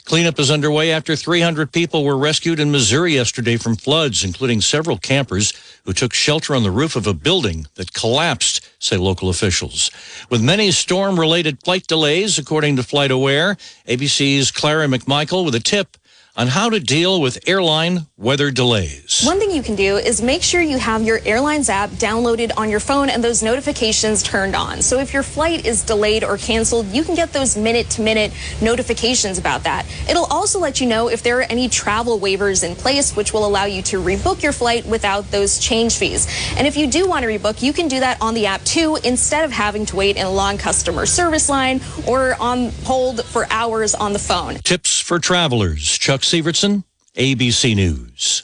Cleanup is underway after 300 people were rescued in Missouri yesterday from floods, including several campers who took shelter on the roof of a building that collapsed, say local officials. With many storm-related flight delays, according to FlightAware, ABC's Clara McMichael with a tip on how to deal with airline weather delays. One thing you can do is make sure you have your airlines app downloaded on your phone and those notifications turned on. So if your flight is delayed or canceled, you can get those minute-to-minute notifications about that. It'll also let you know if there are any travel waivers in place, which will allow you to rebook your flight without those change fees. And if you do want to rebook, you can do that on the app too, instead of having to wait in a long customer service line or on hold for hours on the phone. Tips for travelers. Chuck Sievertson, ABC News.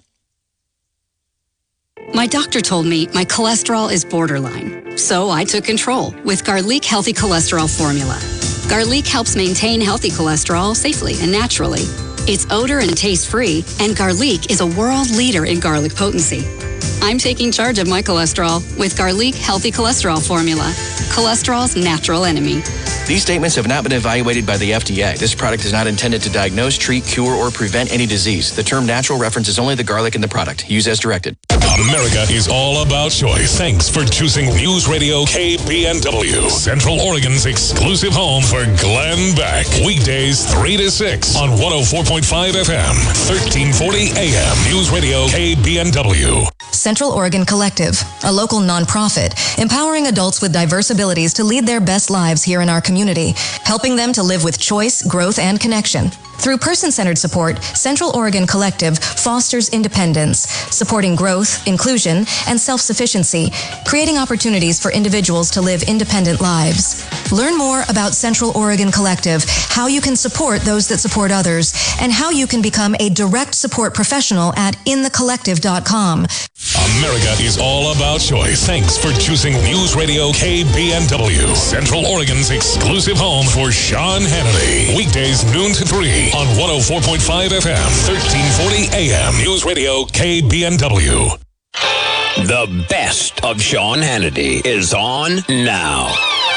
My doctor told me my cholesterol is borderline, so I took control with Garlic Healthy Cholesterol Formula. Garlic helps maintain healthy cholesterol safely and naturally. It's odor and taste-free, and Garlic is a world leader in garlic potency. I'm taking charge of my cholesterol with Garlic Healthy Cholesterol Formula, cholesterol's natural enemy. These statements have not been evaluated by the FDA. This product is not intended to diagnose, treat, cure, or prevent any disease. The term natural references only the garlic in the product. Use as directed. America is all about choice. Thanks for choosing News Radio KBNW, Central Oregon's exclusive home for Glenn Beck. Weekdays 3 to 6 on 104.5 FM, 1340 AM. News Radio KBNW. Central Oregon Collective, a local nonprofit, empowering adults with diverse abilities to lead their best lives here in our community, helping them to live with choice, growth, and connection. Through person-centered support, Central Oregon Collective fosters independence, supporting growth, inclusion, and self-sufficiency, creating opportunities for individuals to live independent lives. Learn more about Central Oregon Collective, how you can support those that support others, and how you can become a direct support professional at inthecollective.com. America is all about choice. Thanks for choosing News Radio KBNW, Central Oregon's exclusive home for Sean Hannity. Weekdays noon to 3 on 104.5 FM, 1340 AM. News Radio KBNW. The best of Sean Hannity is on now.